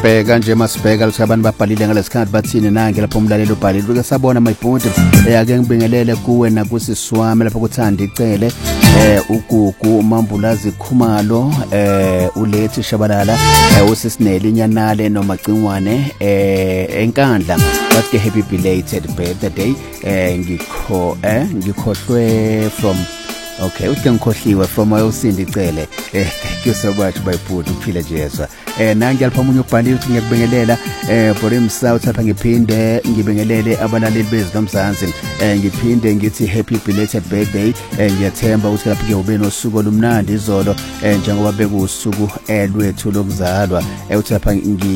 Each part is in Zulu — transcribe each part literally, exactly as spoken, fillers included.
siyabheka nje masibheka ukuthi abantu babhalile ngalesikhathi bathini nange lapho umlaleli ubhalile uke sabona my point ake ngibingelele kuwe nakusiswami lapho kuthanda icele eh ugugu umambulazi Khumalo eh ulethi Shabalala usisinele inyanale noma Cingwane eh enkandla bathi happy belated birthday eh ngikho eh ngikhohlwe from okay uthi ngikhohliwe from ayosindi icele eh thank you so much my food uphile Jesu eh nangi alpha umunye ubhalile uthi ngiyakubingelela eh Borim South apha ngiphinde ngibingelele abalaleli bezinomzansi eh ngiphinde ngithi happy belated birthday eh ngiyathemba ukuthi lapho ke ube nosuku olumnandi izolo eh njengoba bekusuku elwethu lokuzalwa eh uthi lapha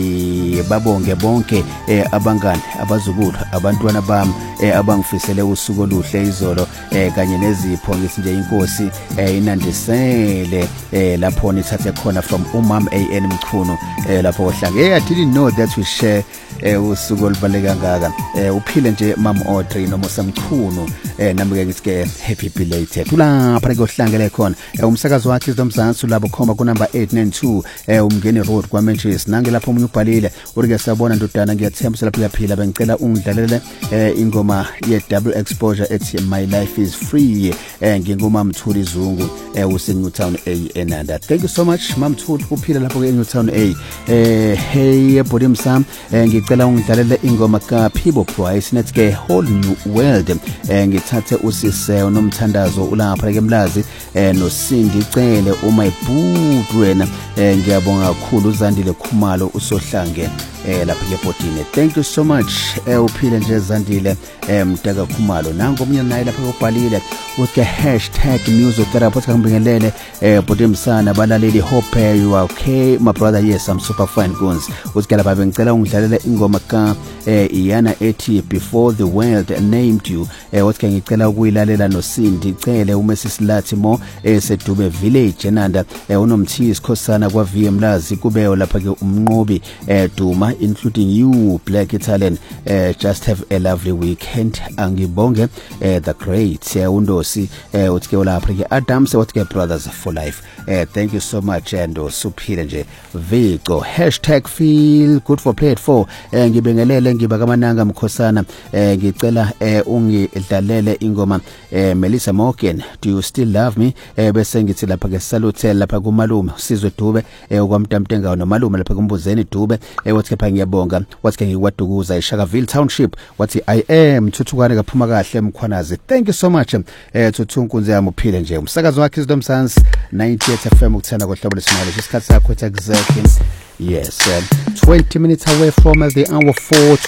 ngibabonge bonke eh abangani abazukulu abantwana bami eh abangifisele usuku oluhle izolo eh kanye nezipho ngithi nje inkosi eh inandisele eh lapho nithathe khona from umam A N Mchunu eh lapho ohlanga eh I didn't know that we share eh usuku olubaleka ngaka eh uphile nje mam Audrey noma Samchunu eh nami ke ngithi ke happy belated ulapha ke ohlangele khona eh umsakazo wakhe izomzansi labo khoma ku number eight nine two eh umngeni road kwa Manchester nange lapho umunye ubhalile uri ke sabona ndodana ngiyathemba lapho uyaphila bengicela ungidlalele eh ingoma ye double exposure ethi my life is free eh nginguma Mthuli Zungu eh use Newtown A enanda thank you so much mam Mthuli uphila lapho ke Newtown A eh hey Bodim Sam eh ngicela ungidlalele ingoma ka Phibo Price nethi ke whole new world eh ngithathe usise unomthandazo ulapha ke Mlazi eh noSindi icele uma ibhudu wena eh ngiyabonga kakhulu uZandile Khumalo usohlange eh lapha ke Botini thank you so much eh uphile nje Zandile eh Mtaka Khumalo nango omunye naye lapha ubhalile uthi hashtag music therapy uthi ngibingelele eh Botimsana balaleli hope you are okay my brother yes I'm super fine guns uthi lapha bengicela ungidlalele ingoma ka eh iyana ethi before the world named you eh uthi ngicela ukuyilalela noSindi icele uMesisilathi mo esedube village enanda eh unomthi isikhosana kwa V M Lazi kubeyo lapha ke umnqobi eh Duma including you Black Italian uh, just have a lovely weekend angibonge uh, the great uh, undosi uh, uthike lapha ke Adams uthike brothers for life uh, thank you so much and usuphile nje Vico hashtag feel good for paid for uh, ngibingelele ngiba kamananga Mkhosana uh, ngicela uh, ungidlalele ingoma uh, Melissa Morgan do you still love me uh, bese ngithi lapha ke salute lapha kumalume Sizwe Dube uh, kwamtamtenga nomalume lapha kumbuzeni Dube uh, wathi ke ngiyabonga wathi ke ngikwadukuza eShakaville Township wathi I am Thuthukane kaphuma kahle Mkhwanazi thank you so much eh Thuthunkunze yami uphile nje umsakazo wakhe izomzansi ninety-eight F M ukuthanda kohlobo lesimali isikhathi sakho exactly yes um, twenty minutes away from the hour four